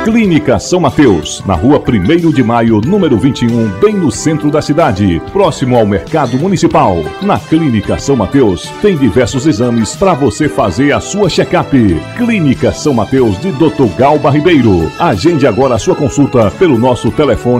Clínica São Mateus, na rua 1º de Maio, número 21, bem no centro da cidade, próximo ao Mercado Municipal. Na Clínica São Mateus, tem diversos exames para você fazer a sua check-up. Clínica São Mateus de Dr. Galba Ribeiro. Agende agora a sua consulta pelo nosso telefone